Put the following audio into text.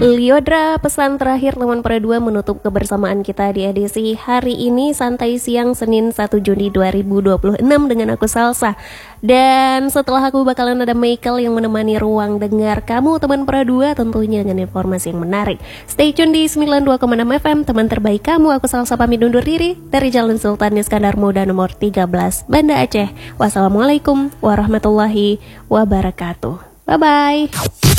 Liodra, pesan terakhir teman Pera 2 menutup kebersamaan kita di edisi hari ini Santai Siang Senin 1 Juni 2026 dengan aku Salsa. Dan setelah aku bakalan ada Michael yang menemani ruang dengar kamu teman Pera 2 tentunya dengan informasi yang menarik. Stay tune di 92,6 FM, teman terbaik kamu. Aku Salsa pamit undur diri dari Jalan Sultan Iskandar Muda nomor 13, Banda Aceh. Wassalamualaikum warahmatullahi wabarakatuh. Bye-bye.